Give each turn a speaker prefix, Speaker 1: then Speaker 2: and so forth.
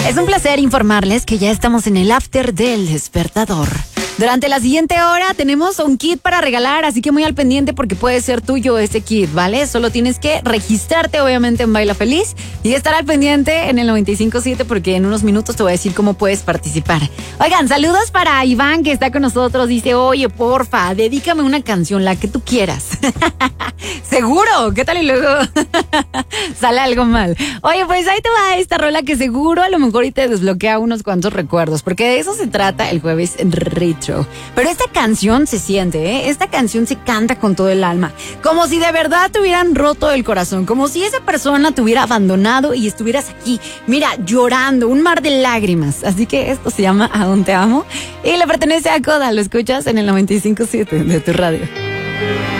Speaker 1: Es un placer informarles que ya estamos en el after del despertador. Durante la siguiente hora tenemos un kit para regalar, así que muy al pendiente porque puede ser tuyo ese kit, ¿vale? Solo tienes que registrarte obviamente en Baila Feliz y estar al pendiente en el 95.7 porque en unos minutos te voy a decir cómo puedes participar. Oigan, saludos para Iván que está con nosotros, dice, oye, porfa, dedícame una canción, la que tú quieras. ¿Seguro? ¿Qué tal y luego sale algo mal? Oye, pues ahí te va esta rola que seguro a lo mejor y te desbloquea unos cuantos recuerdos, porque de eso se trata el jueves retro. Pero esta canción se siente, ¿eh? Esta canción se canta con todo el alma, como si de verdad te hubieran roto el corazón, como si esa persona te hubiera abandonado y estuvieras aquí, mira, llorando, un mar de lágrimas. Así que esto se llama Aún te amo y le pertenece a Coda. Lo escuchas en el 95.7 de tu radio.